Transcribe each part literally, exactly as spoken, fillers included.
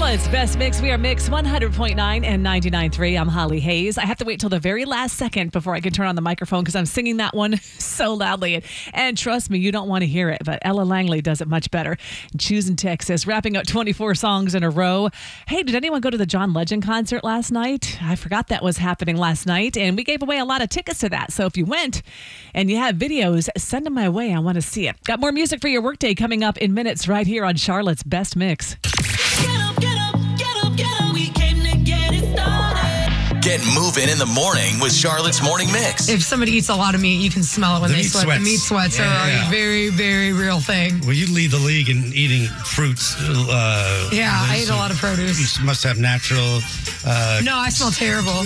Charlotte's Best Mix. We are Mix one hundred point nine and ninety-nine point three. I'm Holly Hayes. I have to wait till the very last second before I can turn on the microphone because I'm singing that one so loudly. And, and trust me, you don't want to hear it, but Ella Langley does it much better. Choosing Texas, wrapping up twenty-four songs in a row. Hey, did anyone go to the John Legend concert last night? I forgot that was happening last night, and we gave away a lot of tickets to that. So if you went and you have videos, send them my way. I want to see it. Got more music for your workday coming up in minutes right here on Charlotte's Best Mix. Get up, get up, get up, get up. We came to get it started. Get moving in the morning with Charlotte's Morning Mix. If somebody eats a lot of meat, you can smell it when The they meat sweat. sweats. The meat sweats Yeah, are yeah. a very, very real thing. Well, you lead the league in eating fruits. Uh, Yeah, I Liz. ate a lot of produce. You must have natural. Uh, No, I smell terrible.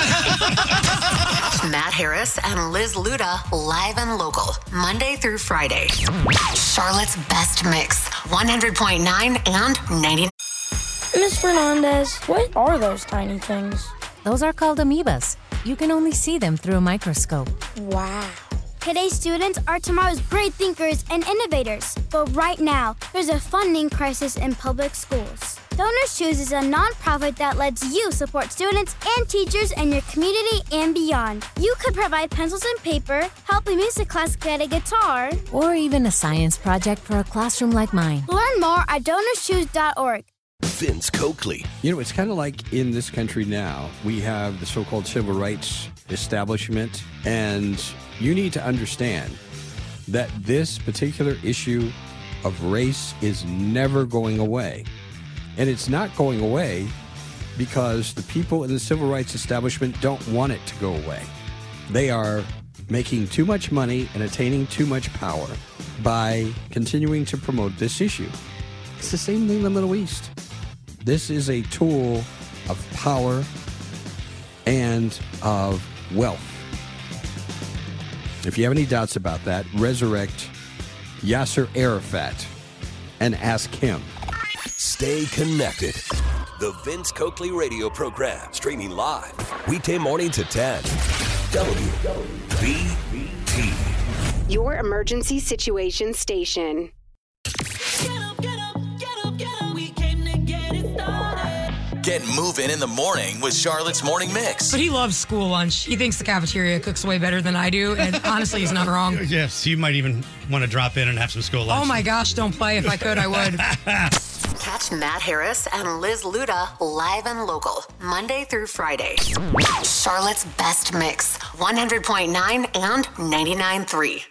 Matt Harris and Liz Luda, live and local, Monday through Friday. Charlotte's Best Mix, one hundred point nine and ninety. Miss Fernandez, what are those tiny things? Those are called amoebas. You can only see them through a microscope. Wow. Today's students are tomorrow's great thinkers and innovators. But right now, there's a funding crisis in public schools. Donors Choose is a nonprofit that lets you support students and teachers in your community and beyond. You could provide pencils and paper, help a music class get a guitar, Or even a science project for a classroom like mine. learn more at donors choose dot org. Vince Coakley. You know, it's kind of like in this country now, we have the so-called civil rights establishment, and you need to understand that this particular issue of race is never going away. And it's not going away because the people in the civil rights establishment don't want it to go away. They are making too much money and attaining too much power by continuing to promote this issue. It's the same thing in the Middle East. This is a tool of power and of wealth. If you have any doubts about that, resurrect Yasser Arafat and ask him. Stay connected. The Vince Coakley radio program, streaming live, weekday morning to ten. W B T. Your emergency situation station. Get up, get up, get up, get up. We came to get it started. Get moving in the morning with Charlotte's Morning Mix. But he loves school lunch. He thinks the cafeteria cooks way better than I do. And honestly, he's not wrong. yes, you might even want to drop in and have some school lunch. Oh my gosh, don't play. If I could, I would. Catch Matt Harris and Liz Luda, live and local, Monday through Friday. Charlotte's Best Mix, one hundred point nine and ninety-nine point three.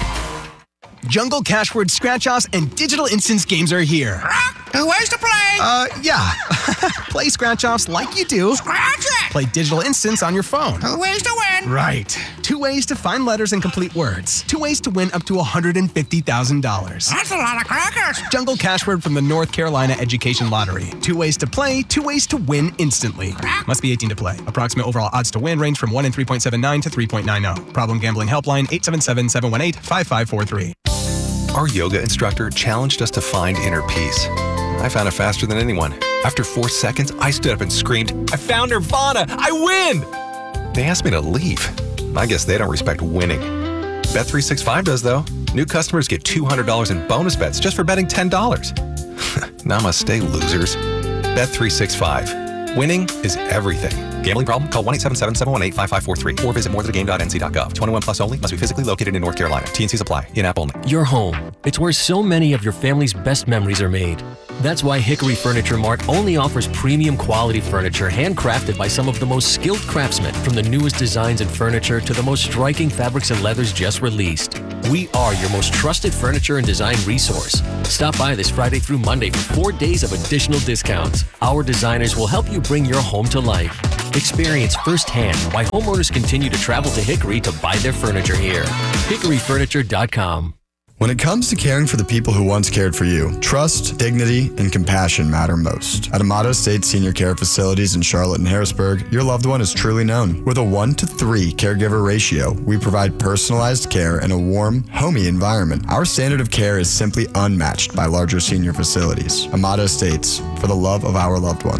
Jungle Cashword Scratch-Offs and Digital Instance games are here. Two ways to play. Uh, yeah. Play Scratch-Offs like you do. Scratch it. Play Digital Instance on your phone. Two ways to win. Right. Two ways to find letters and complete words. Two ways to win up to one hundred fifty thousand dollars. That's a lot of crackers. Jungle Cashword from the North Carolina Education Lottery. Two ways to play, two ways to win instantly. Must be eighteen to play. Approximate overall odds to win range from one in three point seven nine to three point nine zero. Problem gambling helpline eight seven seven, seven one eight, five five four three. Our yoga instructor challenged us to find inner peace. I found it faster than anyone. After four seconds, I stood up and screamed, I found Nirvana! I win! They asked me to leave. I guess they don't respect winning. Bet three sixty-five does, though. New customers get two hundred dollars in bonus bets just for betting ten dollars. Namaste, losers. Bet three sixty-five. Winning is everything. Gambling problem? Call one eight seven seven, seven one eight, five five four three or visit more than the game dot n c dot gov. twenty-one plus only. Must be physically located in North Carolina. T and Cs apply. In-app only. Your home. It's where so many of your family's best memories are made. That's why Hickory Furniture Mart only offers premium quality furniture handcrafted by some of the most skilled craftsmen, from the newest designs in furniture to the most striking fabrics and leathers just released. We are your most trusted furniture and design resource. Stop by this Friday through Monday for four days of additional discounts. Our designers will help you bring your home to life. Experience firsthand why homeowners continue to travel to Hickory to buy their furniture here. hickory furniture dot com. When it comes to caring for the people who once cared for you, trust, dignity, and compassion matter most. At Amato State Senior Care Facilities in Charlotte and Harrisburg, your loved one is truly known. With a one to three caregiver ratio, we provide personalized care in a warm, homey environment. Our standard of care is simply unmatched by larger senior facilities. Amato Estates, for the love of our loved ones.